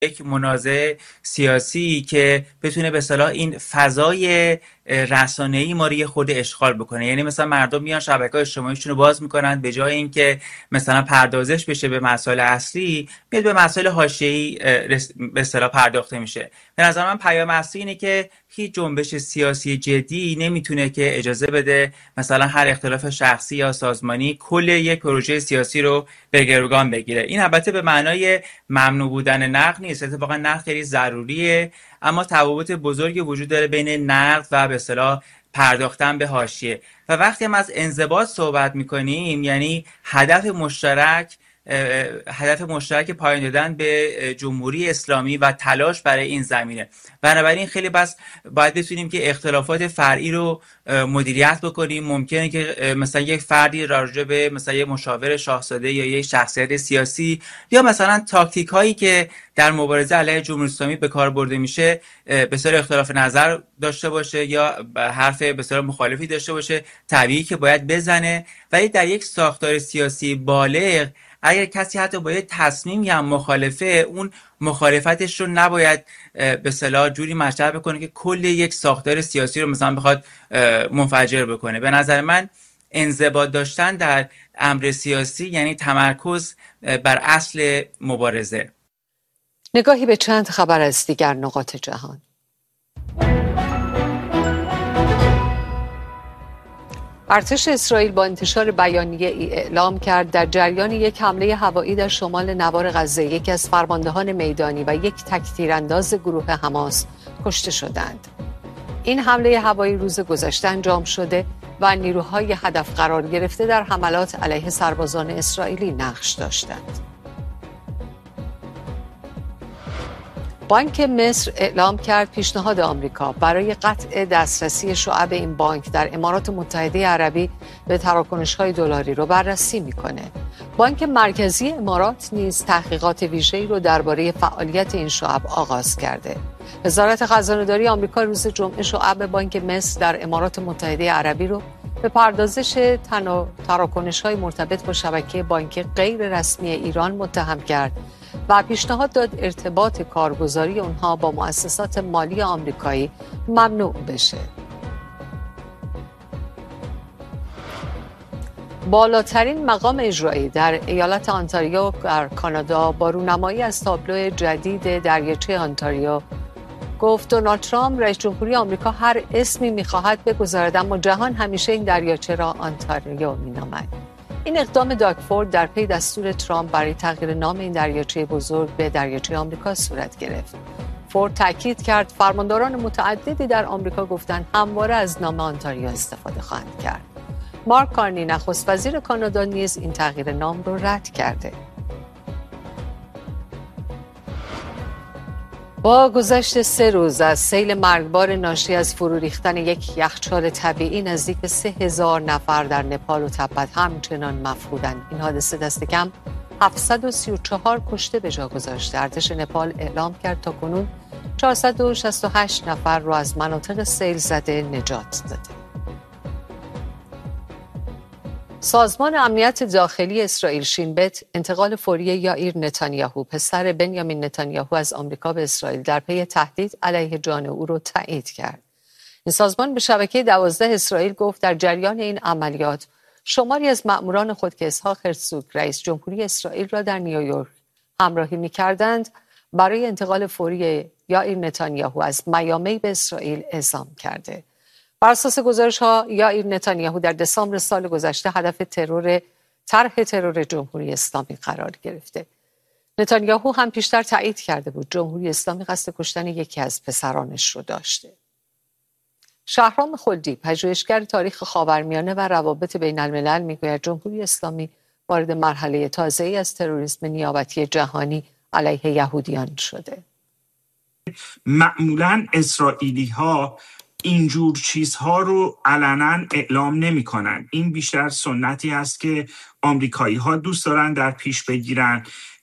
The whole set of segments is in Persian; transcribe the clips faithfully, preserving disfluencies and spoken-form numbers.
یک منازعه سیاسی که بتونه به اصطلاح این فضای رسانه‌ای ما رو یه خورده اشغال بکنه. یعنی مثلا مردم میان شبکه‌های اجتماعیشون رو باز میکنن، به جای اینکه مثلا پردازش بشه به مسائل اصلی، میاد به مسائل حاشیه‌ای به اصطلاح پرداخته میشه. به نظر من پیام اصلی اینه که هیچ جنبش سیاسی جدی نمیتونه که اجازه بده مثلا هر اختلاف شخصی یا سازمانی کل یک پروژه سیاسی رو به گروگان بگیره. این البته به معنای ممنوع بودن نقد نیست، اتفاقا نقد خیلی ضروریه، اما تفاوت بزرگی وجود داره بین نقد و به اصطلاح پرداختن به حاشیه. و وقتی هم از انضباط صحبت میکنیم، یعنی هدف مشترک هدف مشترک پایان دادن به جمهوری اسلامی و تلاش برای این زمینه. بنابراین خیلی بس باید بتونیم که اختلافات فرعی رو مدیریت بکنیم. ممکنه که مثلا یک فردی راجع به مثلا یک مشاور شاهزاده یا یک شخصیت سیاسی یا مثلا تاکتیک هایی که در مبارزه علیه جمهوری اسلامی به کار برده میشه بسیار اختلاف نظر داشته باشه یا حرف بسیار مخالفی داشته باشه، طبیعی که باید بزنه. ولی در یک ساختار سیاسی بالغ اگر کسی حتی با یه تصمیم یا مخالفه، اون مخالفتش رو نباید به اصطلاح جوری مطرح بکنه که کل یک ساختار سیاسی رو مثلا بخواد منفجر بکنه. به نظر من انضباط داشتن در امر سیاسی یعنی تمرکز بر اصل مبارزه. نگاهی به چند خبر از دیگر نقاط جهان. ارتش اسرائیل با انتشار بیانیه ای اعلام کرد در جریان یک حمله هوایی در شمال نوار غزه یکی از فرماندهان میدانی و یک تک‌تیرانداز گروه حماس کشته شدند. این حمله هوایی روز گذشته انجام شده و نیروهای هدف قرار گرفته در حملات علیه سربازان اسرائیلی نقش داشتند. بانک مصر اعلام کرد پیشنهاد آمریکا برای قطع دسترسی شعب این بانک در امارات متحده عربی به تراکنش‌های دلاری رو بررسی می‌کنه. بانک مرکزی امارات نیز تحقیقات ویژه‌ای رو درباره فعالیت این شعب آغاز کرده. وزارت خزانه‌داری آمریکا روز جمعه شعب بانک مصر در امارات متحده عربی رو به پردازش تراکنش‌های مرتبط با شبکه بانک غیر رسمی ایران متهم کرد و پیشنهاد داد ارتباط کارگزاری اونها با مؤسسات مالی آمریکایی ممنوع بشه. بالاترین مقام اجرایی در ایالت آنتاریو در کانادا با رونمایی از تابلو جدید دریاچه آنتاریو گفت دونالد ترامپ رئیس جمهوری آمریکا هر اسمی می‌خواهد بگذارد، اما جهان همیشه این دریاچه را آنتاریو می‌نامد. این اقدام داگ فورد در پی دستور ترامپ برای تغییر نام این دریاچه بزرگ به دریاچه آمریکا صورت گرفت. فورد تاکید کرد فرمانداران متعددی در آمریکا گفتند همواره از نام آنتاریو استفاده خواهند کرد. مارک کارنی نخست وزیر کانادا نیز این تغییر نام را رد کرده. با گذشت سه روز از سیل مرگبار ناشی از فرو ریختن یک یخچال طبیعی نزدیک به سه هزار نفر در نپال و تبت همچنان مفقودند. این حادثه دست کم هفتصد و سی و چهار کشته به جا گذاشته. ارتش نپال اعلام کرد تا کنون چهارصد و شصت و هشت نفر را از مناطق سیل زده نجات داده. سازمان امنیت داخلی اسرائیل شین بت انتقال فوری یائیر نتانیاهو پسر بنیامین نتانیاهو از آمریکا به اسرائیل در پی تهدید علیه جان او را تایید کرد. این سازمان به شبکه دوازده اسرائیل گفت در جریان این عملیات شماری از مأموران خود که اسحاق هرزوگ رئیس جمهوری اسرائیل را در نیویورک همراهی می‌کردند برای انتقال فوری یائیر نتانیاهو از میامی به اسرائیل اعزام کرده. بر اساس گزارش‌ها یائیر نتانیاهو در دسامبر سال گذشته هدف ترور طرح ترور جمهوری اسلامی قرار گرفته. نتانیاهو هم پیشتر تایید کرده بود جمهوری اسلامی قصد کشتن یکی از پسرانش رو داشته. شهرام خلدی پژوهشگر تاریخ خاورمیانه و روابط بین الملل میگوید جمهوری اسلامی وارد مرحله تازه‌ای از تروریسم نیابتی جهانی علیه یهودیان شده. معمولاً اسرائیلی‌ها اینجور چیزها رو علنا اعلام نمی کنن. این بیشتر سنتی هست که آمریکایی ها دوست دارن در پیش بگیرن.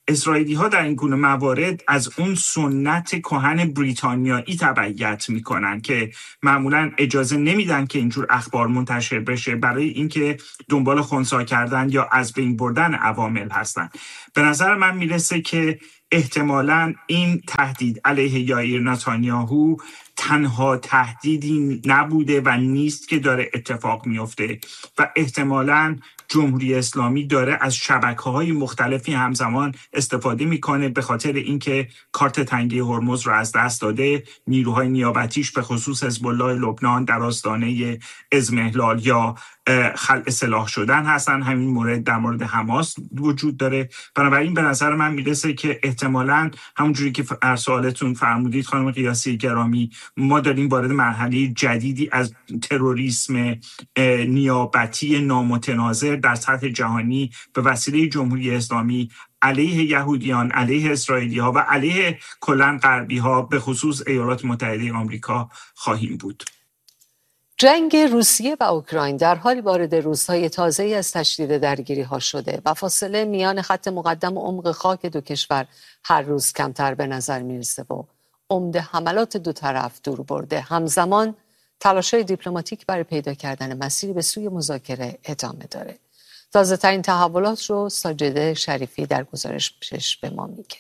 اسرائیلی ها در این گونه موارد از اون سنت کهن بریتانیایی تبعیت میکنن که معمولا اجازه نمیدن که اینجور اخبار منتشر بشه برای اینکه دنبال خنثی کردن یا از بین بردن عوامل هستن. به نظر من میرسه که احتمالاً این تهدید علیه یائیر نتانیاهو تنها تهدیدی نبوده و نیست که داره اتفاق میفته و احتمالاً جمهوری اسلامی داره از شبکه‌های مختلفی همزمان استفاده میکنه به خاطر اینکه کارت تنگه هرمز رو از دست داده. نیروهای نیابتیش به خصوص حزب الله لبنان در آستانه اضمحلال یا خلع سلاح شدن هستن. همین مورد در مورد حماس وجود داره. بنابراین به نظر من میرسه که احتمالاً همونجوری که در سوالتون فرمودید خانم قیاسی گرامی، ما داریم وارد مرحله جدیدی از تروریسم نیابتی نامتناظر در سطح جهانی به وسیله جمهوری اسلامی علیه یهودیان، علیه اسرائیلی ها و علیه کلاً غربی ها به خصوص ایالات متحده آمریکا خواهیم بود. جنگ روسیه و اوکراین در حالی وارد روزهای تازه‌ای از تشدید درگیری‌ها شده و فاصله میان خط مقدم و عمق خاک دو کشور هر روز کمتر به نظر میرسه و عمده حملات دو طرف دور برده. همزمان تلاش‌های دیپلماتیک برای پیدا کردن مسیری به سوی مذاکره ادامه داره. تازه ترین تحولات رو ساجده شریفی در گزارشش به ما میگه.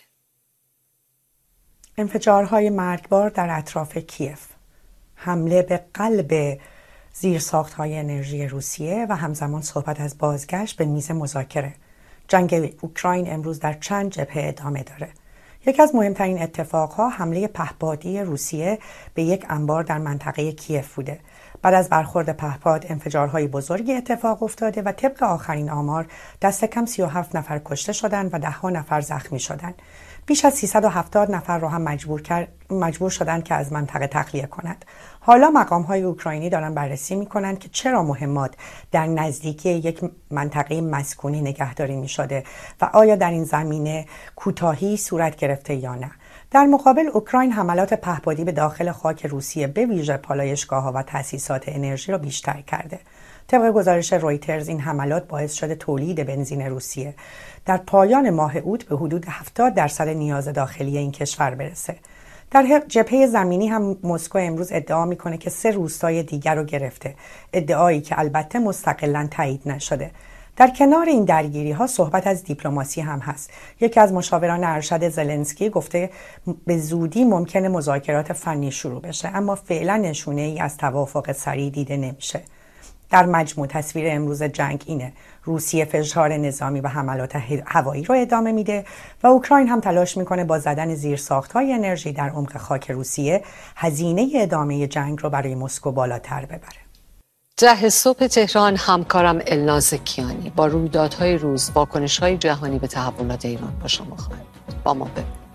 انفجارهای مرگبار در اطراف کیف، حمله به قلب زیرساخت‌های انرژی روسیه و همزمان صحبت از بازگشت به میز مذاکره. جنگ اوکراین امروز در چند جبهه ادامه داره. یکی از مهمترین اتفاقها حمله پهپادی روسیه به یک انبار در منطقه کیف بوده. بعد از برخورد پهپاد انفجارهای بزرگی اتفاق افتاده و طبق آخرین آمار دست کم سی و هفت نفر کشته شدند و ده ها نفر زخمی شدند. بیش از سیصد و هفتاد نفر را هم مجبور کرد مجبور شدند که از منطقه تخلیه کنند. حالا مقام‌های اوکراینی دارن بررسی می‌کنند که چرا مهمات در نزدیکی یک منطقه مسکونی نگهداری می‌شده و آیا در این زمینه کوتاهی صورت گرفته یا نه. در مقابل اوکراین حملات پهپادی به داخل خاک روسیه به ویژه پالایشگاه‌ها و تأسیسات انرژی را بیشتر کرده. طبق گزارش رویترز این حملات باعث شده تولید بنزین روسیه در پایان ماه اوت به حدود هفتاد درصد نیاز داخلی این کشور برسه. در جبهه زمینی هم مسکو امروز ادعا میکنه که سه روستای دیگر رو گرفته، ادعایی که البته مستقلاً تایید نشده. در کنار این درگیری ها صحبت از دیپلماسی هم هست. یکی از مشاوران ارشد زلنسکی گفته به زودی ممکنه مذاکرات فنی شروع بشه، اما فعلا نشونه ای از توافق سریع دیده نمیشه. در مجموع تصویر امروز جنگ اینه: روسیه فشار نظامی و حملات هوایی رو ادامه میده و اوکراین هم تلاش میکنه با زدن زیرساخت‌های انرژی در عمق خاک روسیه هزینه ادامه جنگ رو برای مسکو بالاتر ببره. ده صبح تهران همکارم الناز کیانی با رویدادهای روز واکنش‌های جهانی به تحولات ایران با شما خواهد بود. با ما ببینید.